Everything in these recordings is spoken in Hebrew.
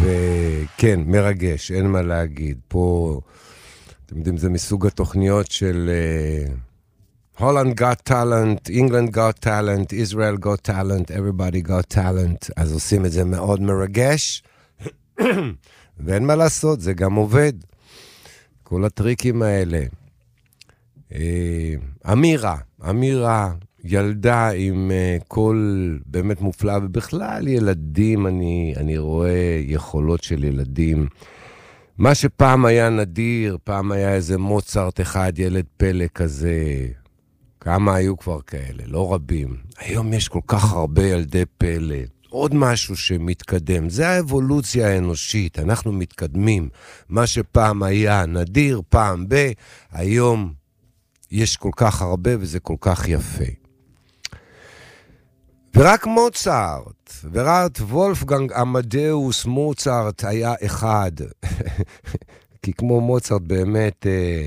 וכן, מרגש, אין מה להגיד. פה, אתם יודעים, זה מסוג התוכניות של Holland got talent, England got talent, Israel got talent, everybody got talent. אז עושים את זה מאוד מרגש, ואין מה לעשות, זה גם עובד. כל הטריקים האלה. אמירה, ילדה עם קול באמת מופלא, ובכלל ילדים, אני רואה יכולות של ילדים. מה שפעם היה נדיר, פעם היה איזה מוצרט אחד, ילד פלא כזה, כמה היו כבר כאלה, לא רבים. היום יש כל כך הרבה ילדי פלא. עוד משהו שמתקדם, זה האבולוציה האנושית, אנחנו מתקדמים. מה שפעם היה נדיר, פעם היום יש כל כך הרבה וזה כל כך יפה. ורק מוצרט, ורק וולפגנג אמדאוס מוצרט היה אחד. כי כמו מוצרט באמת,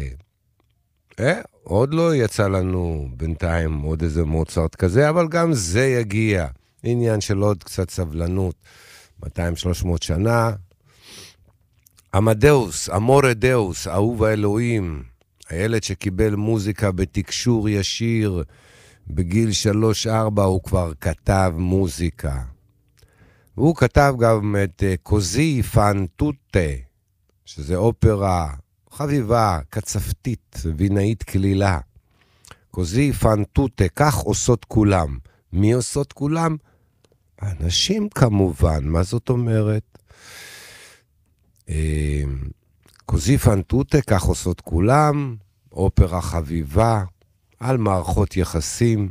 עוד לא יצא לנו בינתיים עוד איזה מוצרט כזה, אבל גם זה יגיע. עניין של עוד קצת סבלנות, 200-300 שנה. אמדאוס, אמורה דאוס, אהוב האלוהים, הילד שקיבל מוזיקה בתקשור ישיר, בגיל 3-4 הוא כבר כתב מוזיקה. והוא כתב גם את קוזי פן טוטה, שזה אופרה חביבה, קצפתית, וינאית כלילה. קוזי פן טוטה, כך עושות כולם. מי עושות כולם? אנשים כמובן, מה זאת אומרת? קוזי פן טוטה, כך עושות כולם, אופרה חביבה, על מערכות יחסים,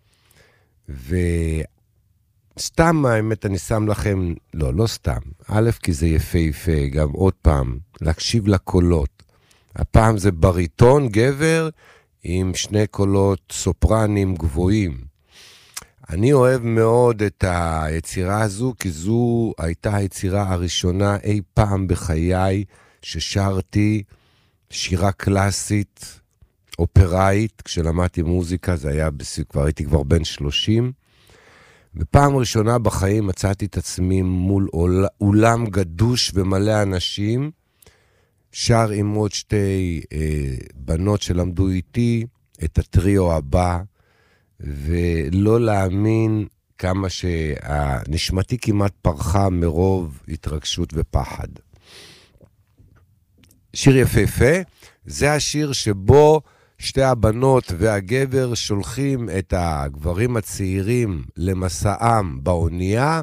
וסתם האמת אני שם לכם, לא סתם, א' כי זה יפה, גם עוד פעם, להקשיב לקולות. הפעם זה בריטון גבר עם 2 קולות סופרנים גבוהים. אני אוהב מאוד את היצירה הזו, כי זו הייתה היצירה הראשונה אי פעם בחיי ששרתי שירה קלאסית, אופראית, כשלמדתי מוזיקה, זה היה הייתי כבר בן 30, ופעם ראשונה בחיים מצאתי את עצמי מול אולם גדוש ומלא אנשים, שר עם עוד 2 בנות שלמדו איתי את הטריו הבא, ולא להאמין כמה שנשמתי כמעט פרחה מרוב התרגשות ופחד. שיר יפה, זה השיר שבו 2 הבנות והגבר שולחים את הגברים הצעירים למסעם באונייה,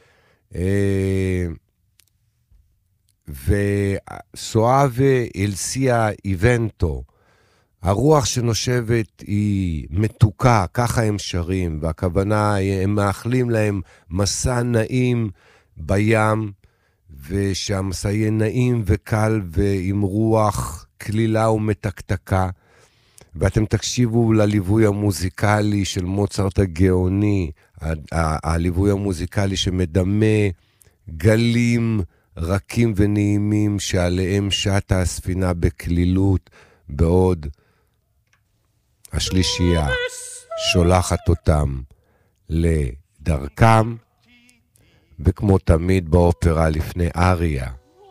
וסואבה אלסיה איבנטו, הרוח שנושבת היא מתוקה, ככה הם שרים, והכוונה הם מאחלים להם מסע נעים בים, ושהמסע יהיה נעים וקל ועם רוח כלילה ומתקתקה, ואתם תקשיבו לליווי המוזיקלי של מוצרט הגאוני, הליווי המוזיקלי שמדמה גלים רכים ונעימים שעליהם שטה הספינה בכלילות, בעוד השלישייה שולחת אותם לדרכם, וכמו תמיד באופרה לפני אריה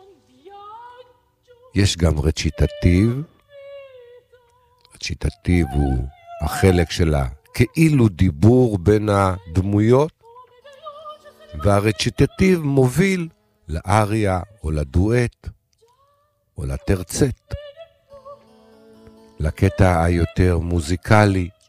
יש גם רציטטיב. רציטטיב הוא החלק שלה כאילו דיבור בין הדמויות, והרציטטיב מוביל לאריה או לדואט או לטרצט, לקטע היותר מוזיקלי